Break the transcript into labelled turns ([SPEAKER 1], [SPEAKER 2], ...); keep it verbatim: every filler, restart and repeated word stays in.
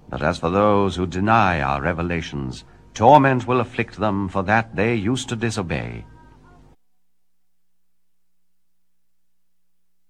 [SPEAKER 1] But as for those who deny our revelations, torment will afflict them for that they used to disobey.